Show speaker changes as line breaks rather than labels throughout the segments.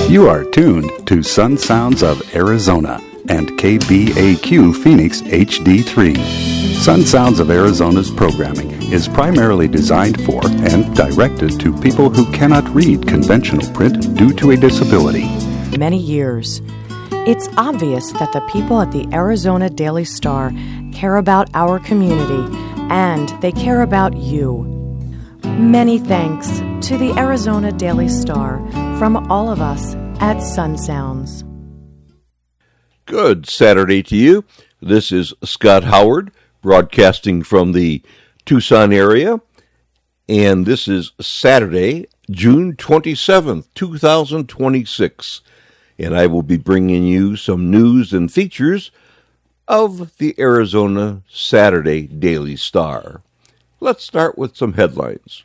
You are tuned to Sun Sounds of Arizona and KBAQ Phoenix HD3. Sun Sounds of Arizona's programming is primarily designed for and directed to people who cannot read conventional print due to a disability.
Many years. It's obvious that the people at the Arizona Daily Star care about our community, and they care about you. Many thanks to the Arizona Daily Star from all of us at Sun Sounds.
Good Saturday to you. This is Scott Howard, broadcasting from the Tucson area, and this is Saturday, June 27th, 2026, and I will be bringing you some news and features of the Arizona Saturday Daily Star. Let's start with some headlines.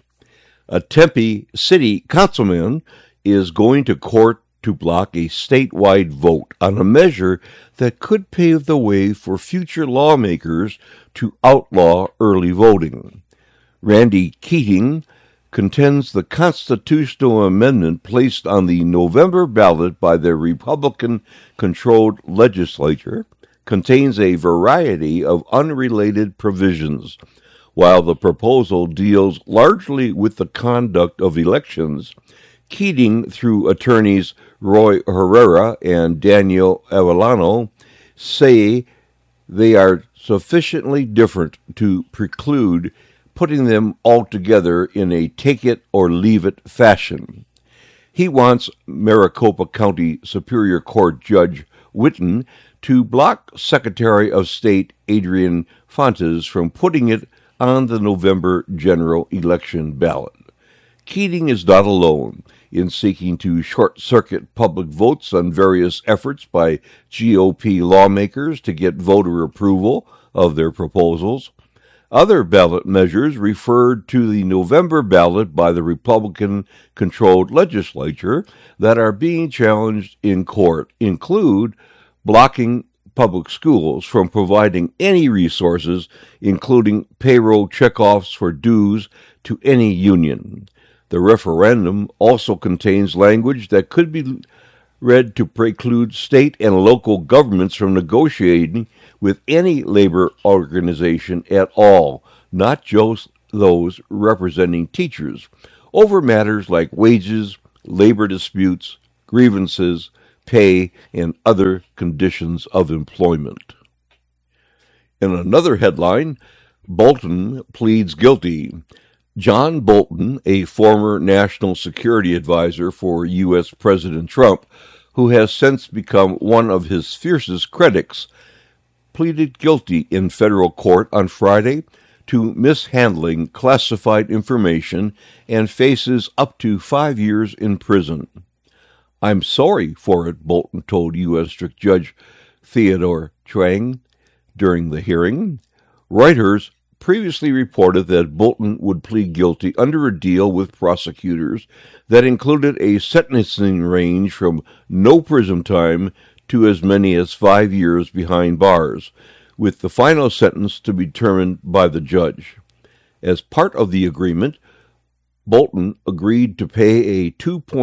A Tempe City Councilman is going to court to block a statewide vote on a measure that could pave the way for future lawmakers to outlaw early voting. Randy Keating contends the constitutional amendment placed on the November ballot by the Republican-controlled legislature contains a variety of unrelated provisions. While the proposal deals largely with the conduct of elections, Keating, through attorneys Roy Herrera and Daniel Avellano, say they are sufficiently different to preclude putting them all together in a take-it-or-leave-it fashion. He wants Maricopa County Superior Court Judge Whitten to block Secretary of State Adrian Fontes from putting it on the November general election ballot. Keating is not alone in seeking to short-circuit public votes on various efforts by GOP lawmakers to get voter approval of their proposals. Other ballot measures referred to the November ballot by the Republican-controlled legislature that are being challenged in court include blocking public schools from providing any resources, including payroll checkoffs for dues, to any union. The referendum also contains language that could be read to preclude state and local governments from negotiating with any labor organization at all, not just those representing teachers, over matters like wages, labor disputes, grievances, pay, and other conditions of employment. In another headline, Bolton pleads guilty. John Bolton, a former national security advisor for U.S. President Trump, who has since become one of his fiercest critics, pleaded guilty in federal court on Friday to mishandling classified information and faces up to 5 years in prison. "I'm sorry for it," Bolton told U.S. District Judge Theodore Chuang during the hearing. Reuters previously reported that Bolton would plead guilty under a deal with prosecutors that included a sentencing range from no prison time to as many as 5 years behind bars, with the final sentence to be determined by the judge. As part of the agreement, Bolton agreed to pay a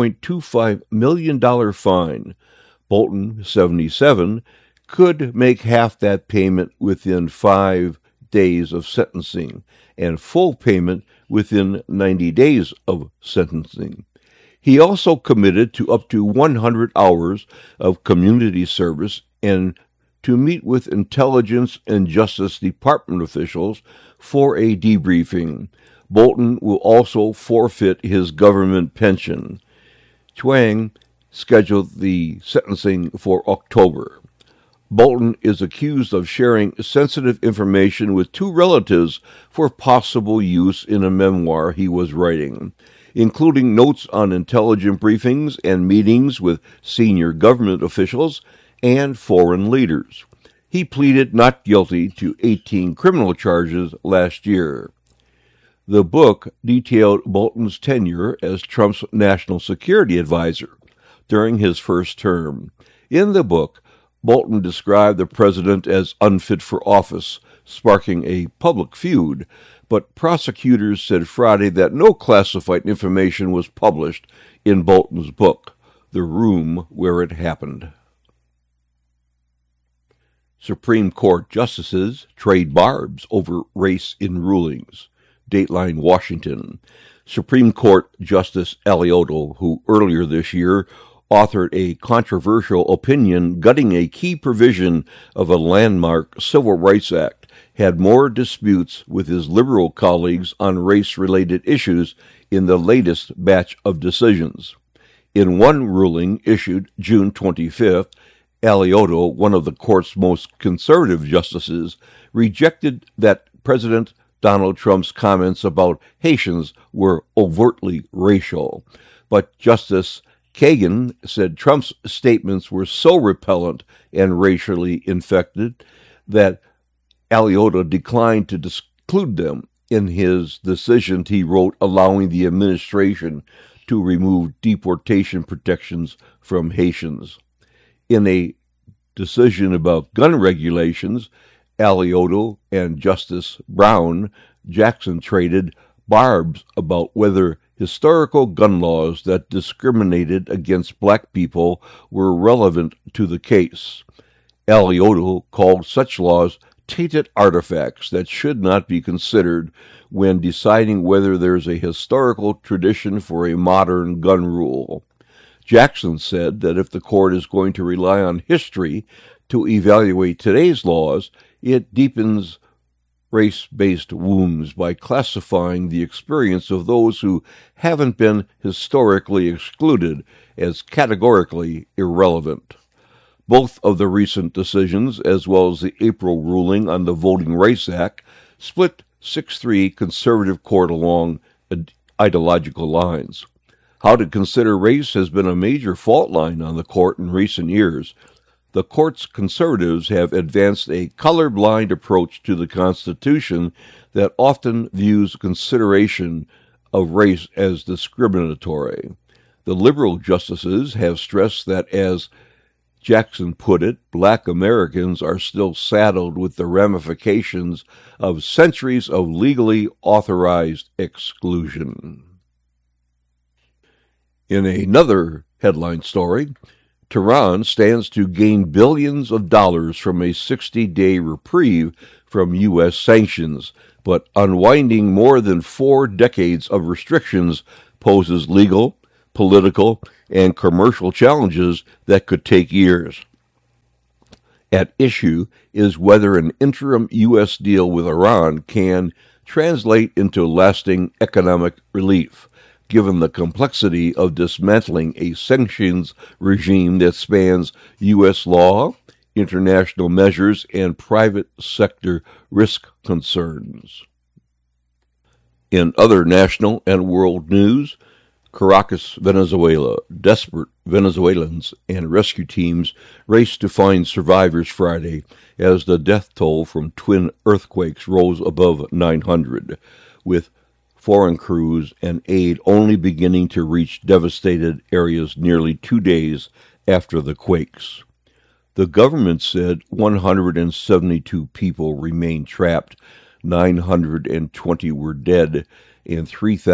$2.25 million fine. Bolton, 77, could make half that payment within 5 days of sentencing and full payment within 90 days of sentencing. He also committed to up to 100 hours of community service and to meet with Intelligence and Justice Department officials for a debriefing. Bolton will also forfeit his government pension. Chuang scheduled the sentencing for October. Bolton is accused of sharing sensitive information with 2 relatives for possible use in a memoir he was writing, including notes on intelligence briefings and meetings with senior government officials and foreign leaders. He pleaded not guilty to 18 criminal charges last year. The book detailed Bolton's tenure as Trump's national security advisor during his first term. In the book, Bolton described the president as unfit for office, sparking a public feud, but prosecutors said Friday that no classified information was published in Bolton's book. the room where it happened. Supreme Court justices trade barbs over race in rulings. Dateline, Washington. Supreme Court Justice Alioto, who earlier this year authored a controversial opinion gutting a key provision of a landmark Civil Rights Act, had more disputes with his liberal colleagues on race-related issues in the latest batch of decisions. In one ruling issued June 25th, Alioto, one of the court's most conservative justices, rejected that President Donald Trump's comments about Haitians were overtly racial. But Justice Kagan said Trump's statements were so repellent and racially infected that Alioto declined to exclude them in his decision. He wrote, allowing the administration to remove deportation protections from Haitians. In a decision about gun regulations, Alioto and Justice Brown Jackson traded barbs about whether historical gun laws that discriminated against black people were relevant to the case. Alioto called such laws tainted artifacts that should not be considered when deciding whether there's a historical tradition for a modern gun rule. Jackson said that if the court is going to rely on history to evaluate today's laws, it deepens race-based wounds by classifying the experience of those who haven't been historically excluded as categorically irrelevant. Both of the recent decisions, as well as the April ruling on the Voting Rights Act, split 6-3 conservative court along ideological lines. How to consider race has been a major fault line on the court in recent years. The court's conservatives have advanced a colorblind approach to the Constitution that often views consideration of race as discriminatory. The liberal justices have stressed that, as Jackson put it, black Americans are still saddled with the ramifications of centuries of legally authorized exclusion. In another headline story, Tehran stands to gain billions of dollars from a 60-day reprieve from U.S. sanctions, but unwinding more than 4 decades of restrictions poses legal, political, and commercial challenges that could take years. At issue is whether an interim U.S. deal with Iran can translate into lasting economic relief, given the complexity of dismantling a sanctions regime that spans U.S. law, international measures, and private sector risk concerns. In other national and world news, Caracas, Venezuela. Desperate Venezuelans and rescue teams raced to find survivors Friday as the death toll from twin earthquakes rose above 900, with foreign crews and aid only beginning to reach devastated areas nearly 2 days after the quakes. The government said 172 people remained trapped, 920 were dead, and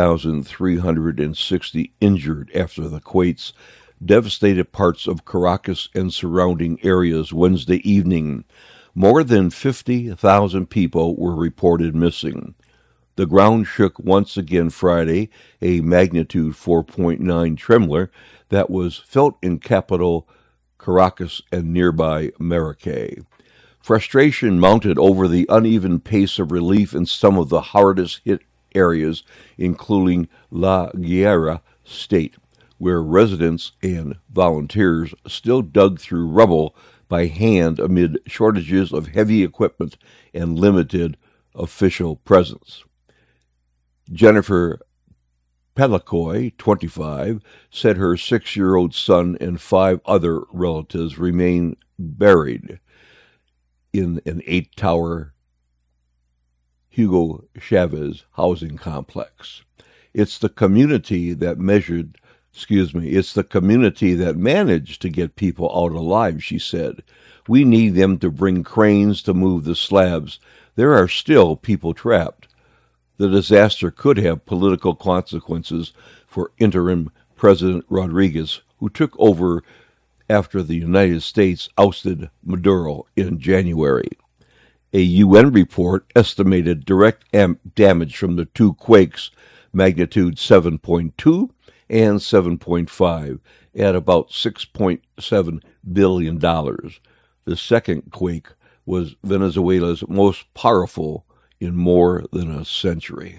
3,360 injured after the quakes devastated parts of Caracas and surrounding areas Wednesday evening. More than 50,000 people were reported missing. The ground shook once again Friday, a magnitude 4.9 tremor that was felt in capital Caracas and nearby Maracay. Frustration mounted over the uneven pace of relief in some of the hardest hit areas, including La Guaira State, where residents and volunteers still dug through rubble by hand amid shortages of heavy equipment and limited official presence. Jennifer Pelakoy, 25, said her 6-year-old son and 5 other relatives remain buried in an 8-tower Hugo Chavez housing complex. It's the community that managed to get people out alive, she said. We need them to bring cranes to move the slabs. There are still people trapped. The disaster could have political consequences for interim President Rodriguez, who took over after the United States ousted Maduro in January. A UN report estimated direct damage from the two quakes, magnitude 7.2 and 7.5, at about $6.7 billion. The second quake was Venezuela's most powerful in more than a century.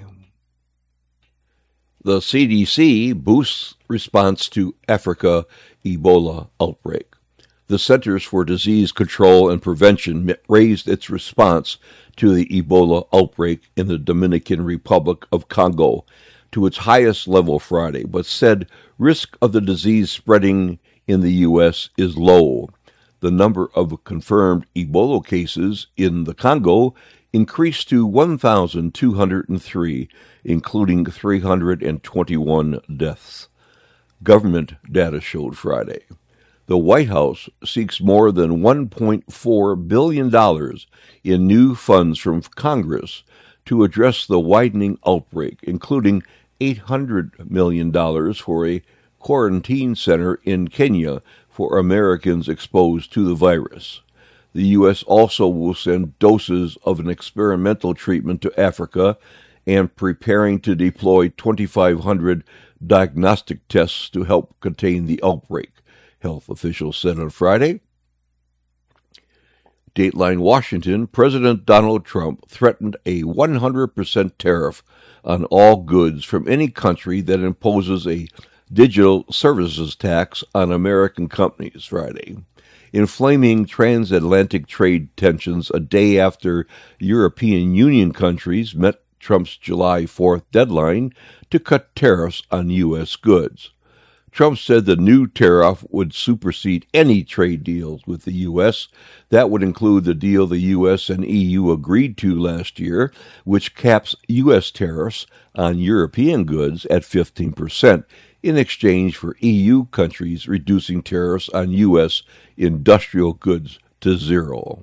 The CDC boosts response to Africa Ebola outbreak. The Centers for Disease Control and Prevention raised its response to the Ebola outbreak in the Dominican Republic of Congo to its highest level Friday, but said risk of the disease spreading in the U.S. is low. The number of confirmed Ebola cases in the Congo increased to 1,203, including 321 deaths. Government data showed Friday. The White House seeks more than $1.4 billion in new funds from Congress to address the widening outbreak, including $800 million for a quarantine center in Kenya for Americans exposed to the virus. The U.S. also will send doses of an experimental treatment to Africa and preparing to deploy 2,500 diagnostic tests to help contain the outbreak, health officials said on Friday. Dateline Washington, President Donald Trump threatened a 100% tariff on all goods from any country that imposes a digital services tax on American companies Friday, inflaming transatlantic trade tensions a day after European Union countries met Trump's July 4th deadline to cut tariffs on U.S. goods. Trump said the new tariff would supersede any trade deals with the U.S. That would include the deal the U.S. and EU agreed to last year, which caps U.S. tariffs on European goods at 15% in exchange for EU countries reducing tariffs on U.S. industrial goods to zero.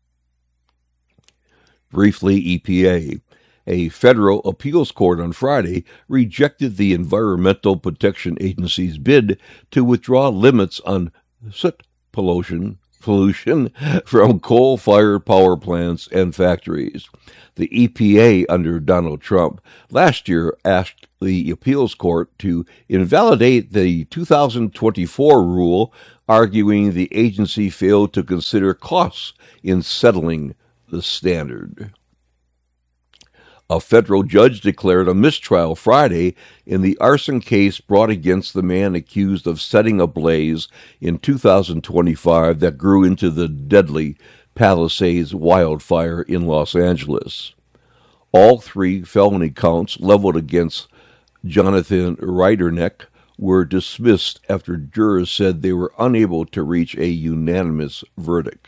Briefly, EPA. A federal appeals court on Friday rejected the Environmental Protection Agency's bid to withdraw limits on soot pollution from coal-fired power plants and factories. The EPA under Donald Trump last year asked the appeals court to invalidate the 2024 rule, arguing the agency failed to consider costs in settling the standard. A federal judge declared a mistrial Friday in the arson case brought against the man accused of setting a blaze in 2025 that grew into the deadly Palisades wildfire in Los Angeles. All three felony counts leveled against Jonathan Reiderneck were dismissed after jurors said they were unable to reach a unanimous verdict.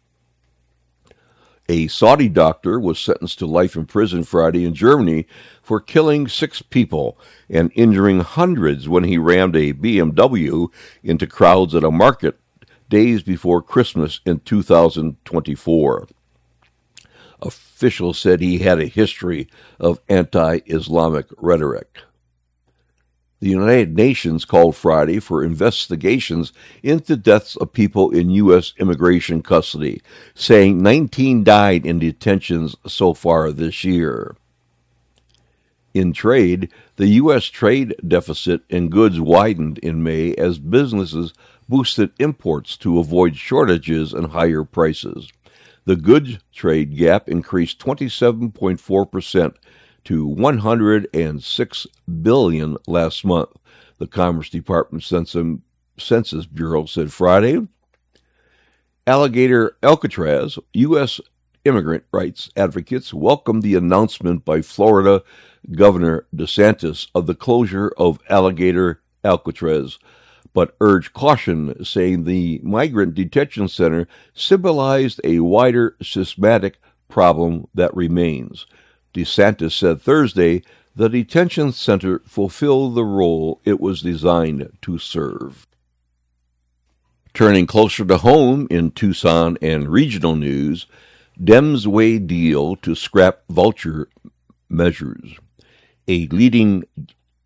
A Saudi doctor was sentenced to life in prison Friday in Germany for killing 6 people and injuring hundreds when he rammed a BMW into crowds at a market days before Christmas in 2024. Officials said he had a history of anti-Islamic rhetoric. The United Nations called Friday for investigations into deaths of people in U.S. immigration custody, saying 19 died in detentions so far this year. In trade, the U.S. trade deficit in goods widened in May as businesses boosted imports to avoid shortages and higher prices. The goods trade gap increased 27.4% to $106 billion last month, the Commerce Department Census Bureau said Friday. Alligator Alcatraz, U.S. immigrant rights advocates welcomed the announcement by Florida Governor DeSantis of the closure of Alligator Alcatraz, but urged caution, saying the migrant detention center symbolized a wider systematic problem that remains. DeSantis said Thursday the detention center fulfilled the role it was designed to serve. Turning closer to home in Tucson and regional news, Dems weigh deal to scrap voucher measures. A leading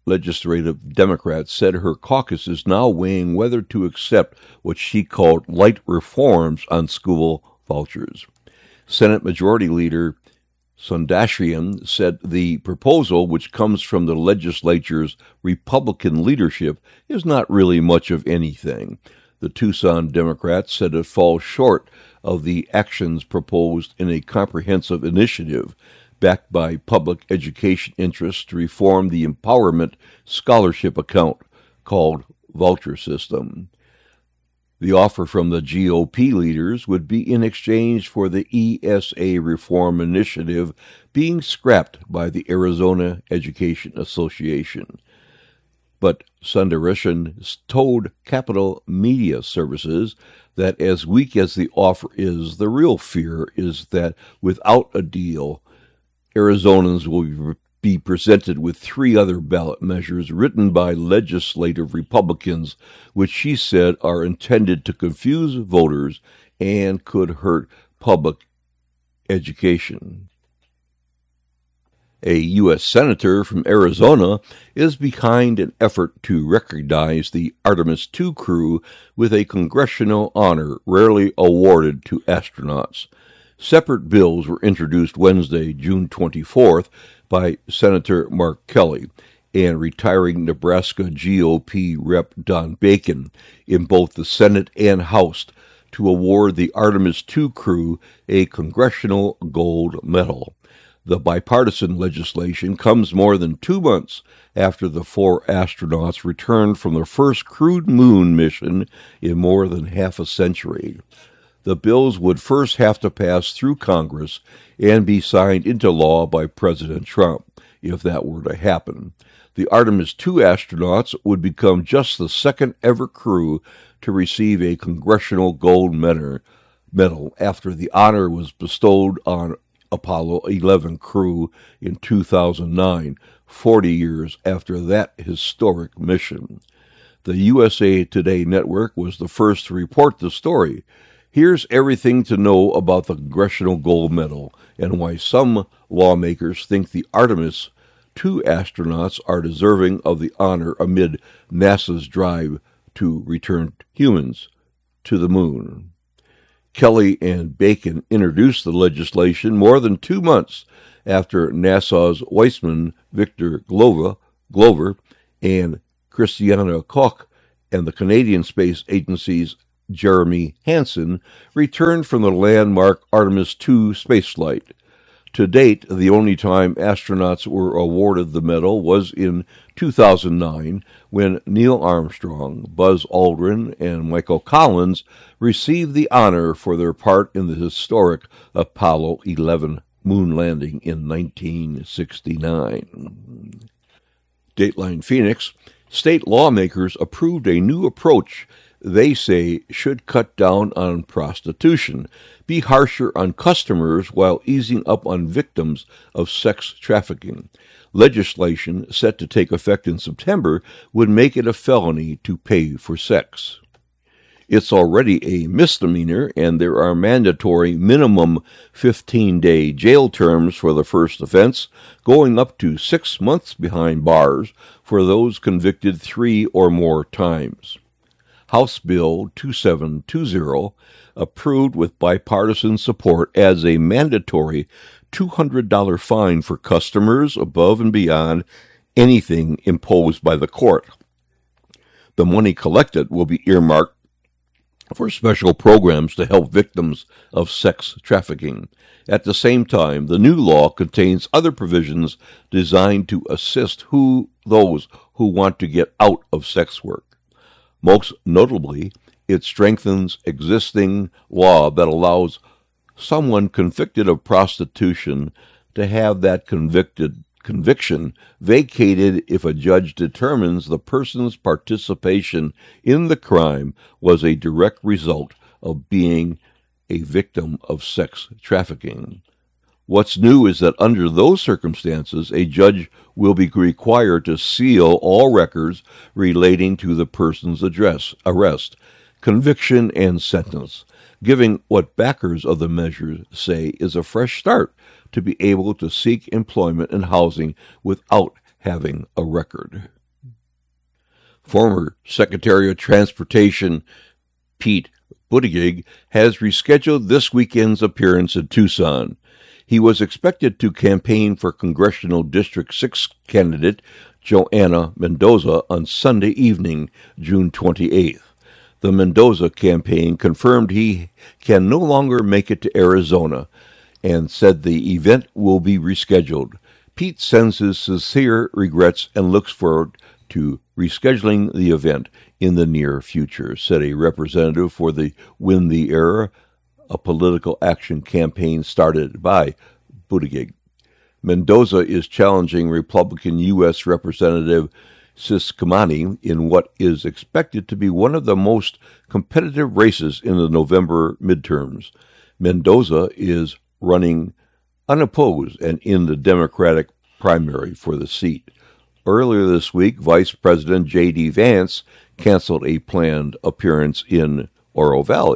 legislative Democrat said her caucus is now weighing whether to accept what she called light reforms on school vouchers. Senate Majority Leader Sundashian said the proposal, which comes from the legislature's Republican leadership, is not really much of anything. The Tucson Democrats said it falls short of the actions proposed in a comprehensive initiative backed by public education interests to reform the empowerment scholarship account called voucher system. The offer from the GOP leaders would be in exchange for the ESA reform initiative being scrapped by the Arizona Education Association. But Sundaresan told Capital Media Services that as weak as the offer is, the real fear is that without a deal, Arizonans will be presented with 3 other ballot measures written by legislative Republicans, which she said are intended to confuse voters and could hurt public education. A U.S. Senator from Arizona is behind an effort to recognize the Artemis II crew with a congressional honor rarely awarded to astronauts. Separate bills were introduced Wednesday, June 24th, by Senator Mark Kelly and retiring Nebraska GOP Rep. Don Bacon in both the Senate and House to award the Artemis II crew a Congressional Gold Medal. The bipartisan legislation comes more than 2 months after the 4 astronauts returned from the first crewed moon mission in more than half a century. The bills would first have to pass through Congress and be signed into law by President Trump, if that were to happen. The Artemis II astronauts would become just the second ever crew to receive a Congressional Gold Medal after the honor was bestowed on Apollo 11 crew in 2009, 40 years after that historic mission. The USA Today network was the first to report the story. Here's everything to know about the Congressional Gold Medal and why some lawmakers think the Artemis II astronauts are deserving of the honor amid NASA's drive to return humans to the moon. Kelly and Bacon introduced the legislation more than 2 months after NASA's Weissman Victor Glover and Christiana Koch and the Canadian Space Agency's Jeremy Hansen returned from the landmark Artemis II spaceflight. To date, the only time astronauts were awarded the medal was in 2009 when Neil Armstrong, Buzz Aldrin, and Michael Collins received the honor for their part in the historic Apollo 11 moon landing in 1969. Dateline Phoenix, state lawmakers approved a new approach they say should cut down on prostitution, be harsher on customers while easing up on victims of sex trafficking. Legislation set to take effect in September would make it a felony to pay for sex. It's already a misdemeanor, and there are mandatory minimum 15-day jail terms for the first offense, going up to 6 months behind bars for those convicted 3 or more times. House Bill 2720, approved with bipartisan support, adds a mandatory $200 fine for customers above and beyond anything imposed by the court. The money collected will be earmarked for special programs to help victims of sex trafficking. At the same time, the new law contains other provisions designed to assist those who want to get out of sex work. Most notably, it strengthens existing law that allows someone convicted of prostitution to have that conviction vacated if a judge determines the person's participation in the crime was a direct result of being a victim of sex trafficking. What's new is that under those circumstances, a judge will be required to seal all records relating to the person's arrest, conviction, and sentence, giving what backers of the measure say is a fresh start to be able to seek employment and housing without having a record. Former Secretary of Transportation Pete Buttigieg has rescheduled this weekend's appearance in Tucson. He was expected to campaign for Congressional District 6 candidate Joanna Mendoza on Sunday evening, June 28th. The Mendoza campaign confirmed he can no longer make it to Arizona and said the event will be rescheduled. Pete sends his sincere regrets and looks forward to rescheduling the event in the near future, said a representative for the Win the Era, a political action campaign started by Buttigieg. Mendoza is challenging Republican U.S. Representative Ciscomani in what is expected to be one of the most competitive races in the November midterms. Mendoza is running unopposed and in the Democratic primary for the seat. Earlier this week, Vice President J.D. Vance canceled a planned appearance in Oro Valley.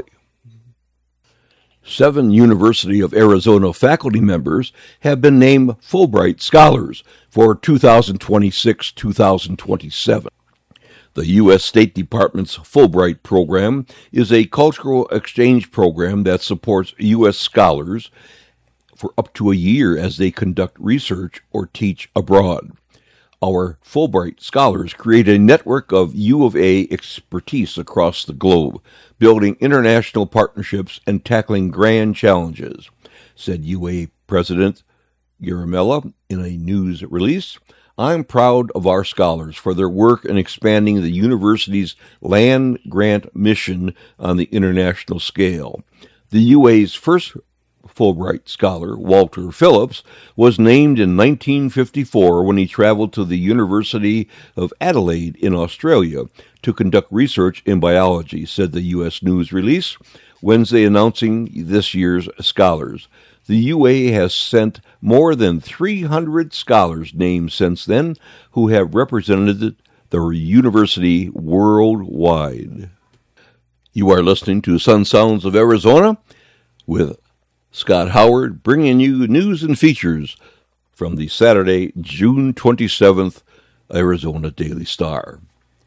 7 University of Arizona faculty members have been named Fulbright Scholars for 2026-2027. The U.S. State Department's Fulbright program is a cultural exchange program that supports U.S. scholars for up to a year as they conduct research or teach abroad. Our Fulbright scholars create a network of U of A expertise across the globe, building international partnerships and tackling grand challenges, said UA President Garimella in a news release. I'm proud of our scholars for their work in expanding the university's land grant mission on the international scale. The UA's first Fulbright scholar, Walter Phillips, was named in 1954 when he traveled to the University of Adelaide in Australia to conduct research in biology, said the U.S. news release, Wednesday announcing this year's scholars. The UA has sent more than 300 scholars named since then who have represented the university worldwide. You are listening to Sun Sounds of Arizona with Scott Howard, bringing you news and features from the Saturday, June 27th, Arizona Daily Star.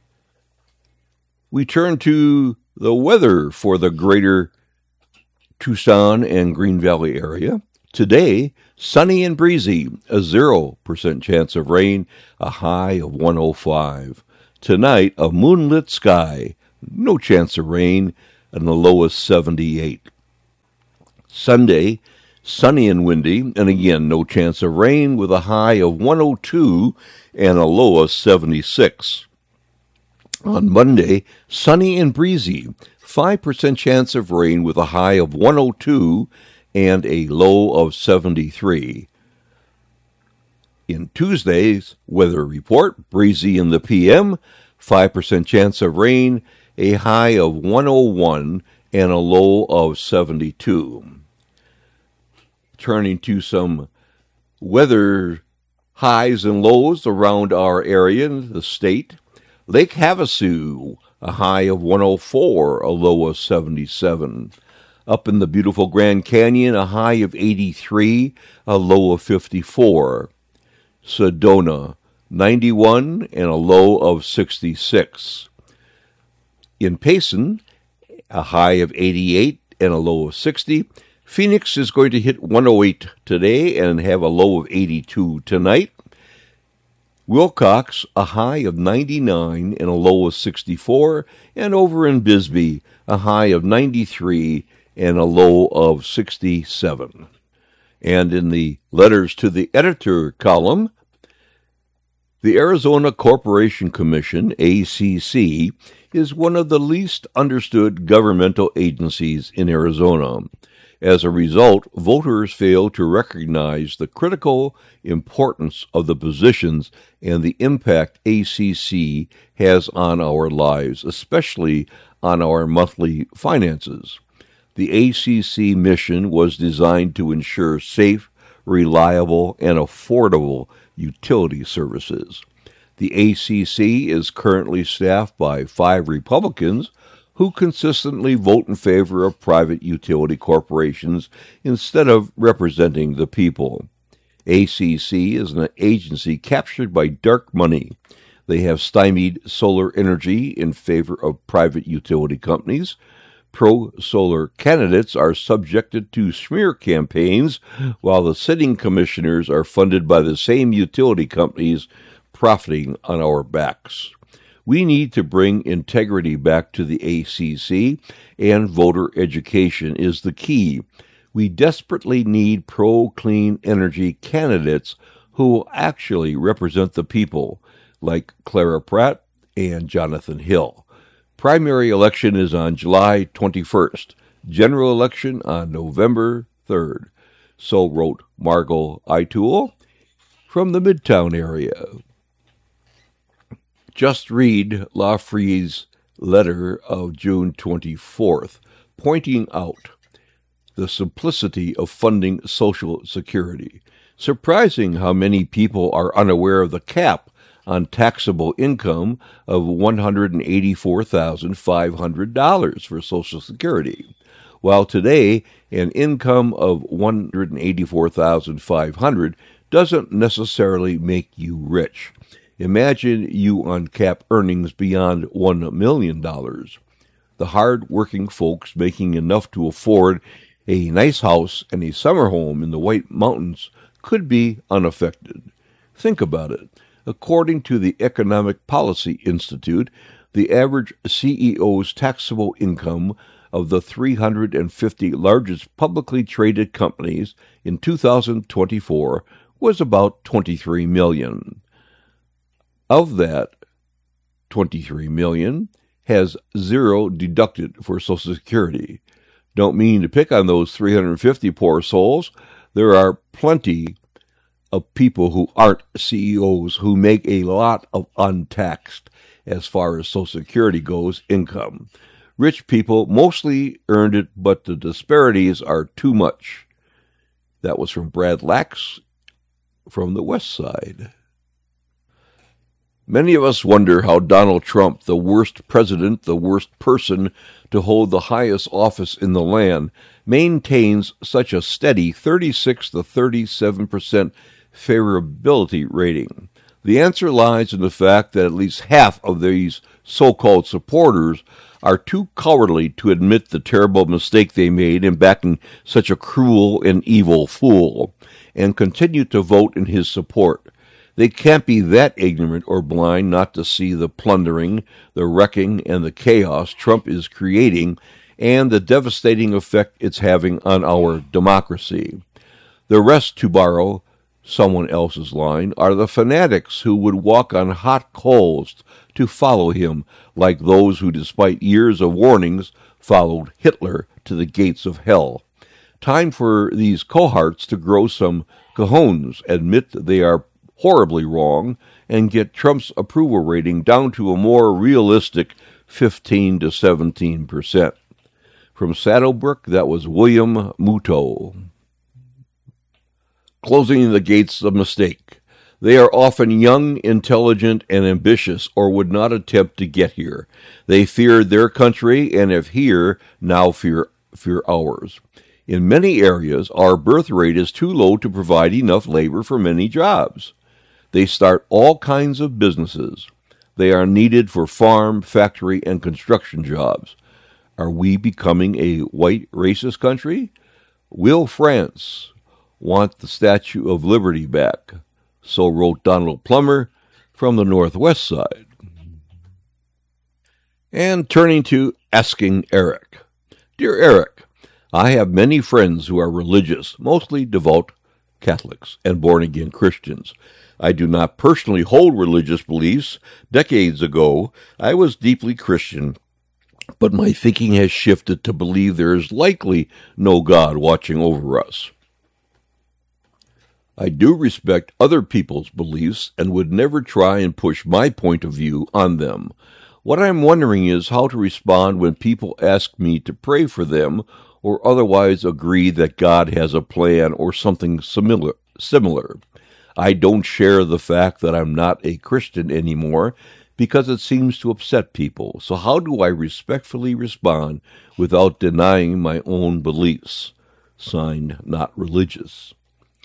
We turn to the weather for the greater Tucson and Green Valley area. Today, sunny and breezy, a 0% chance of rain, a high of 105. Tonight, a moonlit sky, no chance of rain, and a low of 78. Sunday, sunny and windy, and again, no chance of rain with a high of 102 and a low of 76. On Monday, sunny and breezy, 5% chance of rain with a high of 102 and a low of 73. In Tuesday's weather report, breezy in the PM, 5% chance of rain, a high of 101 and a low of 72. Turning to some weather highs and lows around our area in the state. Lake Havasu, a high of 104, a low of 77. Up in the beautiful Grand Canyon, a high of 83, a low of 54. Sedona, 91 and a low of 66. In Payson, a high of 88 and a low of 60. Phoenix is going to hit 108 today and have a low of 82 tonight. Wilcox, a high of 99 and a low of 64. And over in Bisbee, a high of 93 and a low of 67. And in the letters to the editor column, the Arizona Corporation Commission, ACC, is one of the least understood governmental agencies in Arizona. As a result, voters fail to recognize the critical importance of the positions and the impact ACC has on our lives, especially on our monthly finances. The ACC mission was designed to ensure safe, reliable, and affordable utility services. The ACC is currently staffed by 5 Republicans who consistently vote in favor of private utility corporations instead of representing the people. ACC is an agency captured by dark money. They have stymied solar energy in favor of private utility companies. Pro-solar candidates are subjected to smear campaigns, while the sitting commissioners are funded by the same utility companies profiting on our backs. We need to bring integrity back to the ACC, and voter education is the key. We desperately need pro-clean energy candidates who will actually represent the people, like Clara Pratt and Jonathan Hill. Primary election is on July 21st. General election on November 3rd. So wrote Margot Eitul from the Midtown area. Just read Lafree's letter of June 24th, pointing out the simplicity of funding Social Security. Surprising how many people are unaware of the cap on taxable income of $184,500 for Social Security. While today an income of $184,500 doesn't necessarily make you rich. Imagine you uncap earnings beyond $1 million. The hard-working folks making enough to afford a nice house and a summer home in the White Mountains could be unaffected. Think about it. According to the Economic Policy Institute, the average CEO's taxable income of the 350 largest publicly traded companies in 2024 was about $23 million. Of that, $23 million has zero deducted for Social Security. Don't mean to pick on those 350 poor souls. There are plenty of people who aren't CEOs who make a lot of untaxed, as far as Social Security goes, income. Rich people mostly earned it, but the disparities are too much. That was from Brad Lax from the West Side. Many of us wonder how Donald Trump, the worst president, the worst person to hold the highest office in the land, maintains such a steady 36 to 37% favorability rating. The answer lies in the fact that at least half of these so-called supporters are too cowardly to admit the terrible mistake they made in backing such a cruel and evil fool, and continue to vote in his support. They can't be that ignorant or blind not to see the plundering, the wrecking, and the chaos Trump is creating, and the devastating effect it's having on our democracy. The rest, to borrow someone else's line, are the fanatics who would walk on hot coals to follow him, like those who, despite years of warnings, followed Hitler to the gates of hell. Time for these cohorts to grow some cojones, admit they are horribly wrong, and get Trump's approval rating down to a more realistic 15 to 17%. From Saddlebrook, that was William Muto. Closing the gates of mistake. They are often young, intelligent, and ambitious, or would not attempt to get here. They feared their country, and if here, now fear ours. In many areas, our birth rate is too low to provide enough labor for many jobs. They start all kinds of businesses. They are needed for farm, factory, and construction jobs. Are we becoming a white racist country? Will France want the Statue of Liberty back? So wrote Donald Plummer from the Northwest Side. And turning to Asking Eric. Dear Eric, I have many friends who are religious, mostly devout Catholics and born-again Christians. I do not personally hold religious beliefs. Decades ago, I was deeply Christian, but my thinking has shifted to believe there is likely no God watching over us. I do respect other people's beliefs and would never try and push my point of view on them. What I'm wondering is how to respond when people ask me to pray for them or otherwise agree that God has a plan or something similar. I don't share the fact that I'm not a Christian anymore because it seems to upset people. So how do I respectfully respond without denying my own beliefs? Signed, Not Religious.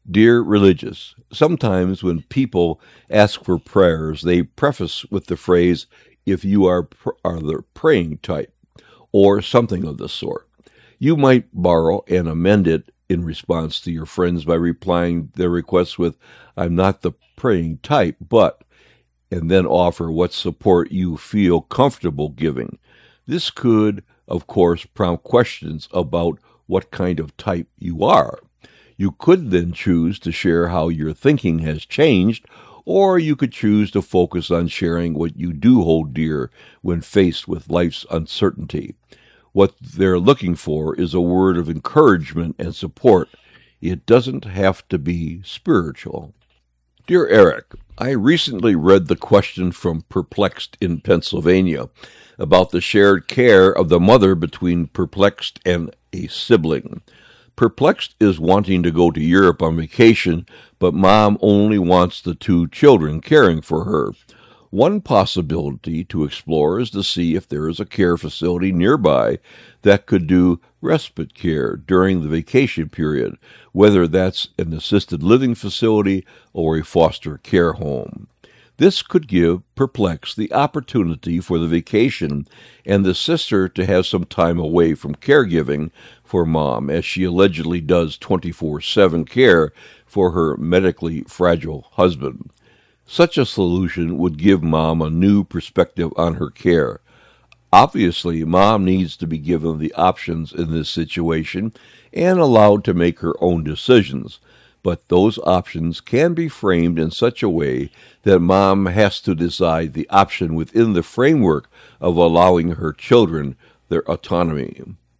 Dear Religious, sometimes when people ask for prayers, they preface with the phrase, if you are the praying type, or something of the sort. You might borrow and amend it in response to your friends by replying their requests with, I'm not the praying type, but, and then offer what support you feel comfortable giving. This could, of course, prompt questions about what kind of type you are. You could then choose to share how your thinking has changed, or you could choose to focus on sharing what you do hold dear when faced with life's uncertainty. What they're looking for is a word of encouragement and support. It doesn't have to be spiritual. Dear Eric, I recently read the question from Perplexed in Pennsylvania about the shared care of the mother between Perplexed and a sibling. Perplexed is wanting to go to Europe on vacation, but Mom only wants the two children caring for her. One possibility to explore is to see if there is a care facility nearby that could do respite care during the vacation period, whether that's an assisted living facility or a foster care home. This could give Perplexed the opportunity for the vacation and the sister to have some time away from caregiving for Mom, as she allegedly does 24/7 care for her medically fragile husband. Such a solution would give Mom a new perspective on her care. Obviously, Mom needs to be given the options in this situation and allowed to make her own decisions, but those options can be framed in such a way that Mom has to decide the option within the framework of allowing her children their autonomy.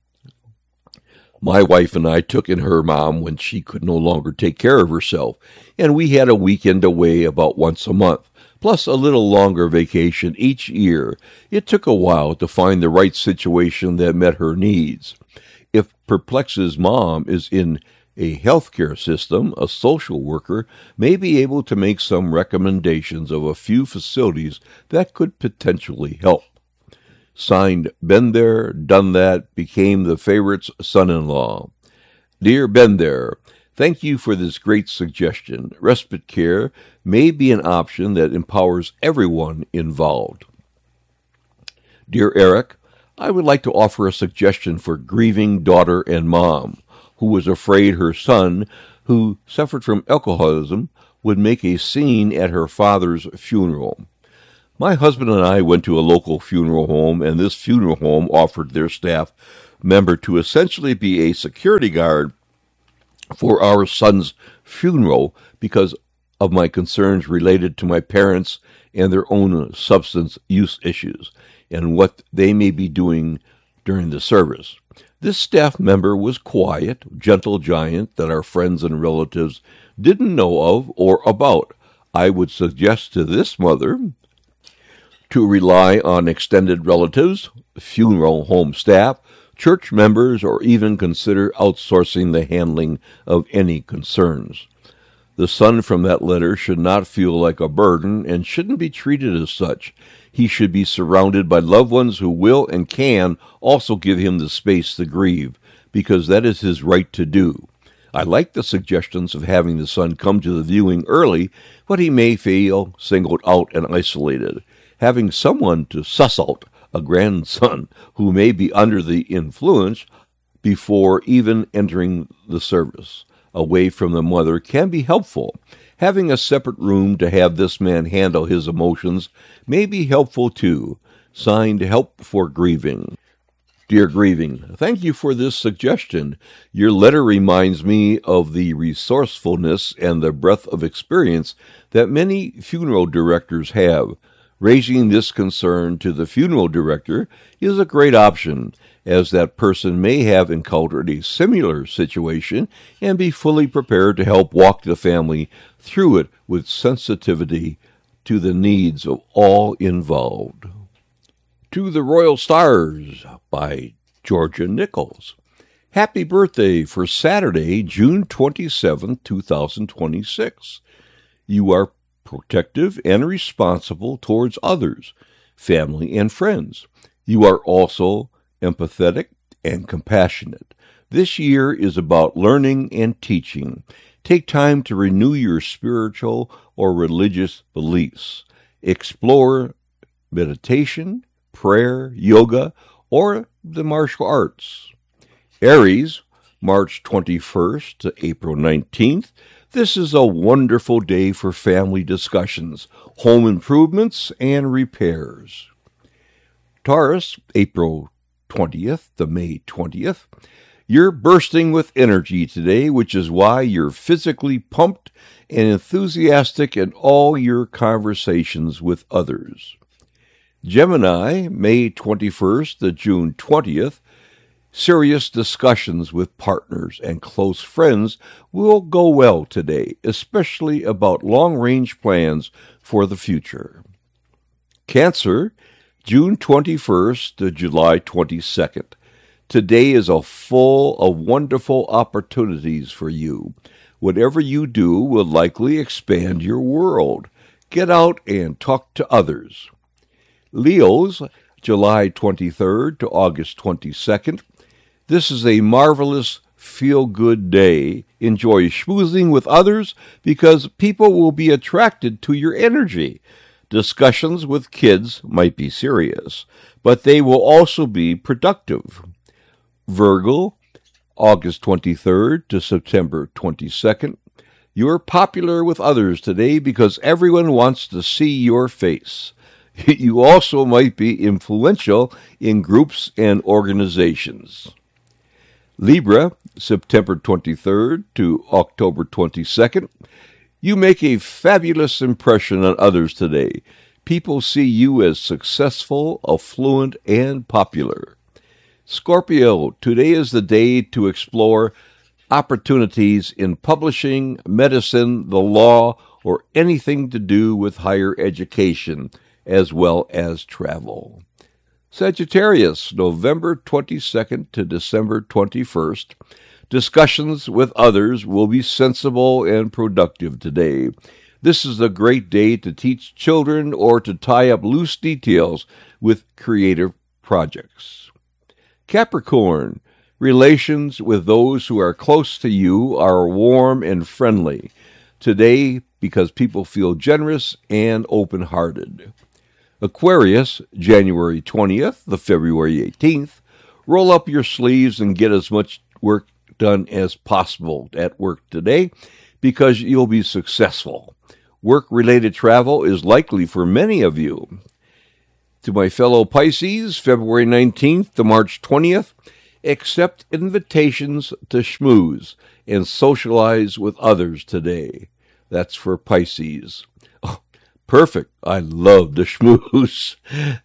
My wife and I took in her mom when she could no longer take care of herself, and we had a weekend away about once a month, plus a little longer vacation each year. It took a while to find the right situation that met her needs. If Perplex's mom is in a healthcare system, a social worker may be able to make some recommendations of a few facilities that could potentially help. Signed, Been There, Done That, became the favorite's son-in-law. Dear Been There, thank you for this great suggestion. Respite care may be an option that empowers everyone involved. Dear Eric, I would like to offer a suggestion for grieving daughter and mom, who was afraid her son, who suffered from alcoholism, would make a scene at her father's funeral. My husband and I went to a local funeral home, and this funeral home offered their staff member to essentially be a security guard for our son's funeral because of my concerns related to my parents and their own substance use issues and what they may be doing during the service. This staff member was quiet, gentle giant that our friends and relatives didn't know of or about. I would suggest to this mother to rely on extended relatives, funeral home staff, church members, or even consider outsourcing the handling of any concerns. The son from that letter should not feel like a burden and shouldn't be treated as such. He should be surrounded by loved ones who will and can also give him the space to grieve, because that is his right to do. I like the suggestions of having the son come to the viewing early, but he may feel singled out and isolated. Having someone to suss out a grandson who may be under the influence before even entering the service away from the mother can be helpful. Having a separate room to have this man handle his emotions may be helpful too. Signed, Help for Grieving. Dear Grieving, thank you for this suggestion. Your letter reminds me of the resourcefulness and the breadth of experience that many funeral directors have. Raising this concern to the funeral director is a great option, as that person may have encountered a similar situation and be fully prepared to help walk the family through it with sensitivity to the needs of all involved. To the Royal Stars by Georgia Nichols. Happy birthday for Saturday, June 27, 2026. You are protective and responsible towards others, family and friends. You are also empathetic and compassionate. This year is about learning and teaching. Take time to renew your spiritual or religious beliefs. Explore meditation, prayer, yoga, or the martial arts. Aries, March 21st to April 19th. This is a wonderful day for family discussions, home improvements, and repairs. Taurus, April 20th to May 20th. You're bursting with energy today, which is why you're physically pumped and enthusiastic in all your conversations with others. Gemini, May 21st to June 20th. Serious discussions with partners and close friends will go well today, especially about long-range plans for the future. Cancer, June 21st to July 22nd. Today is full of wonderful opportunities for you. Whatever you do will likely expand your world. Get out and talk to others. Leos, July 23rd to August 22nd. This is a marvelous feel-good day. Enjoy schmoozing with others because people will be attracted to your energy. Discussions with kids might be serious, but they will also be productive. Virgo, August 23rd to September 22nd. You're popular with others today because everyone wants to see your face. You also might be influential in groups and organizations. Libra, September 23rd to October 22nd. You make a fabulous impression on others today. People see you as successful, affluent, and popular. Scorpio, today is the day to explore opportunities in publishing, medicine, the law, or anything to do with higher education, as well as travel. Sagittarius, November 22nd to December 21st. Discussions with others will be sensible and productive today. This is a great day to teach children or to tie up loose details with creative projects. Capricorn, relations with those who are close to you are warm and friendly today because people feel generous and open-hearted. Aquarius, January 20th to February 18th. Roll up your sleeves and get as much work done as possible at work today because you'll be successful. Work-related travel is likely for many of you. To my fellow Pisces, February 19th to March 20th, accept invitations to schmooze and socialize with others today. That's for Pisces. Oh, perfect. I love to schmooze.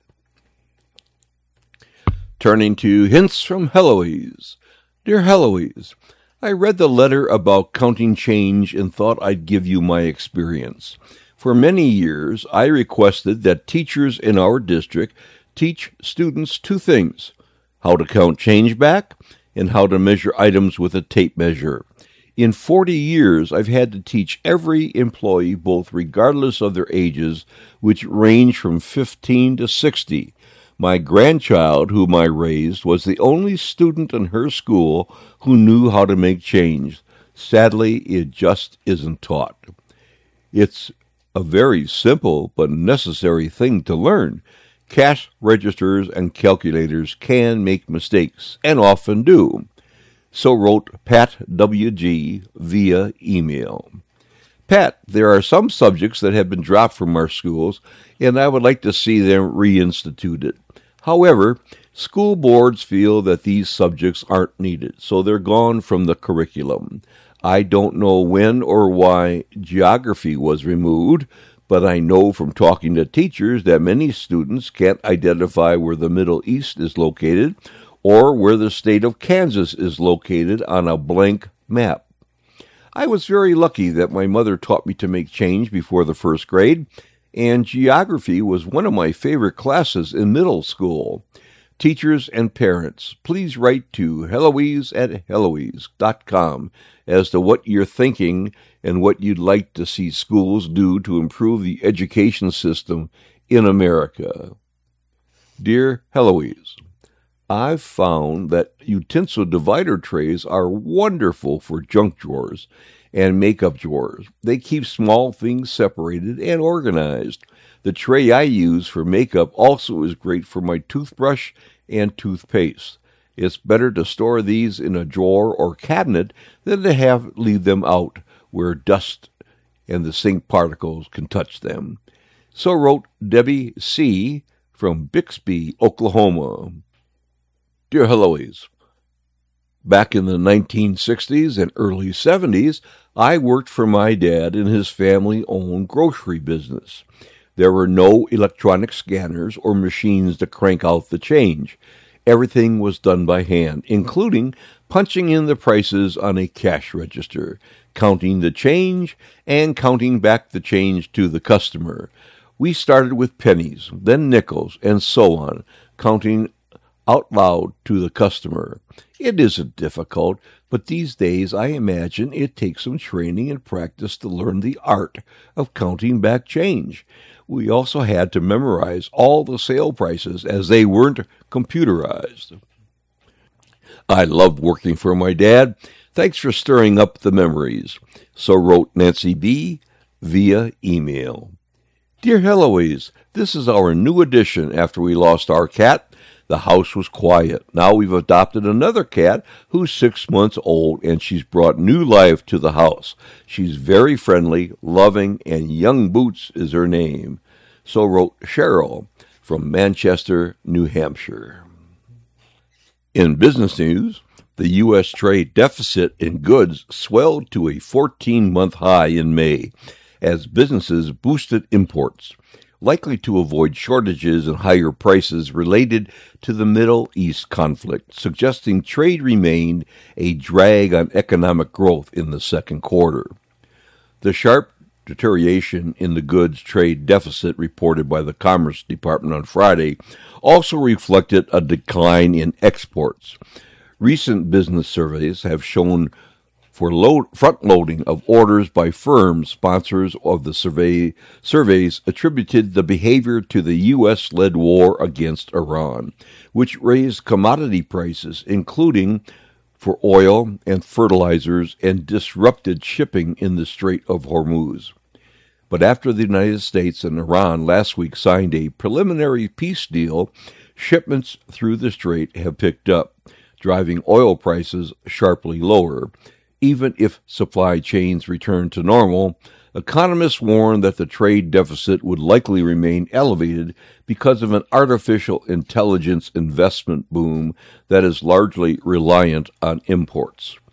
Turning to hints from Heloise. Dear Heloise, I read the letter about counting change and thought I'd give you my experience. For many years, I requested that teachers in our district teach students two things: how to count change back and how to measure items with a tape measure. In 40 years, I've had to teach every employee, both regardless of their ages, which range from 15 to 60. My grandchild, whom I raised, was the only student in her school who knew how to make change. Sadly, it just isn't taught. It's a very simple but necessary thing to learn. Cash registers and calculators can make mistakes, and often do. So wrote Pat W.G. via email. Pat, there are some subjects that have been dropped from our schools, and I would like to see them reinstituted. However, school boards feel that these subjects aren't needed, so they're gone from the curriculum. I don't know when or why geography was removed, but I know from talking to teachers that many students can't identify where the Middle East is located or where the state of Kansas is located on a blank map. I was very lucky that my mother taught me to make change before the first grade, and geography was one of my favorite classes in middle school. Teachers and parents, please write to Heloise@Heloise.com as to what you're thinking and what you'd like to see schools do to improve the education system in America. Dear Heloise, I've found that utensil divider trays are wonderful for junk drawers, and makeup drawers. They keep small things separated and organized. The tray I use for makeup also is great for my toothbrush and toothpaste. It's better to store these in a drawer or cabinet than to leave them out where dust and the sink particles can touch them. So wrote Debbie C. from Bixby, Oklahoma. Dear Heloise, back in the 1960s and early 70s, I worked for my dad in his family-owned grocery business. There were no electronic scanners or machines to crank out the change. Everything was done by hand, including punching in the prices on a cash register, counting the change, and counting back the change to the customer. We started with pennies, then nickels, and so on, counting out loud to the customer. It isn't difficult, but these days I imagine it takes some training and practice to learn the art of counting back change. We also had to memorize all the sale prices as they weren't computerized. I loved working for my dad. Thanks for stirring up the memories. So wrote Nancy B. via email. Dear Heloise, this is our new addition after we lost our cat. The house was quiet. Now we've adopted another cat who's 6 months old, and she's brought new life to the house. She's very friendly, loving, and Young Boots is her name. So wrote Cheryl from Manchester, New Hampshire. In business news, the U.S. trade deficit in goods swelled to a 14-month high in May as businesses boosted imports, likely to avoid shortages and higher prices related to the Middle East conflict, suggesting trade remained a drag on economic growth in the second quarter. The sharp deterioration in the goods trade deficit reported by the Commerce Department on Friday also reflected a decline in exports. Recent business surveys have shown for front-loading of orders by firms. Sponsors of the surveys attributed the behavior to the U.S.-led war against Iran, which raised commodity prices, including for oil and fertilizers, and disrupted shipping in the Strait of Hormuz. But after the United States and Iran last week signed a preliminary peace deal, shipments through the strait have picked up, driving oil prices sharply lower. Even if supply chains return to normal, economists warn that the trade deficit would likely remain elevated because of an artificial intelligence investment boom that is largely reliant on imports.